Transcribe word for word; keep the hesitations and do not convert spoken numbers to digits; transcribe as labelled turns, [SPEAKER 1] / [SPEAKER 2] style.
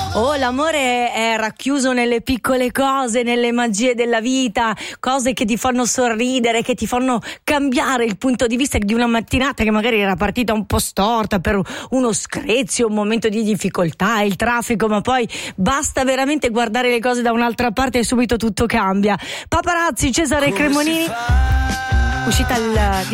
[SPEAKER 1] Oh, l'amore è racchiuso nelle piccole cose, nelle magie della vita, cose che ti fanno sorridere, che ti fanno cambiare il punto di vista di una mattinata che magari era partita un po' storta per uno screzio, un momento di difficoltà, il traffico, ma poi basta veramente guardare le cose da un'altra parte e subito tutto cambia. Paparazzi, Cesare Cremonini, uscita il